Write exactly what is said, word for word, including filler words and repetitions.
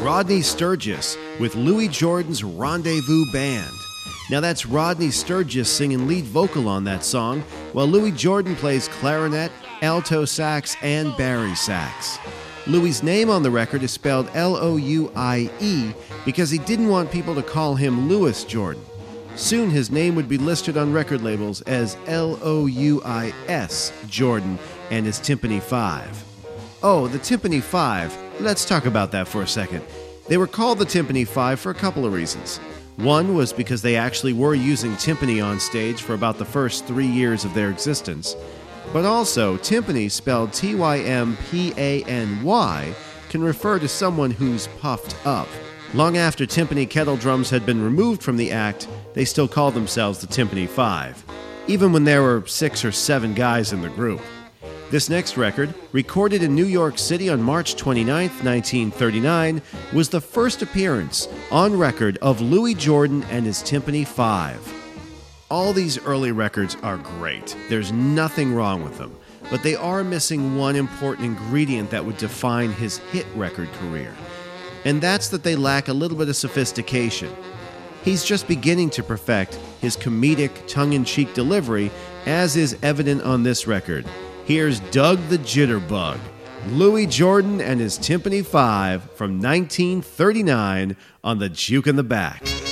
Rodney Sturgis with Louis Jordan's Rendezvous Band. Now that's Rodney Sturgis singing lead vocal on that song, while Louis Jordan plays clarinet, alto sax, and bari sax. Louis' name on the record is spelled L O U I E because he didn't want people to call him Louis Jordan. Soon his name would be listed on record labels as L O U I S Jordan and his Tympany Five. Oh, the Tympany Five. Let's talk about that for a second. They were called the Tympany Five for a couple of reasons. One was because they actually were using timpani on stage for about the first three years of their existence. But also, timpani, spelled T Y M P A N Y, can refer to someone who's puffed up. Long after timpani kettle drums had been removed from the act, they still called themselves the Tympany Five, even when there were six or seven guys in the group. This next record, recorded in New York City on March twenty-ninth, nineteen thirty-nine, was the first appearance on record of Louis Jordan and his Tympany Five. All these early records are great. There's nothing wrong with them, but they are missing one important ingredient that would define his hit record career, and that's that they lack a little bit of sophistication. He's just beginning to perfect his comedic, tongue-in-cheek delivery, as is evident on this record. Here's Doug the Jitterbug, Louis Jordan and his Tympany Five from nineteen thirty-nine on the Juke in the Back.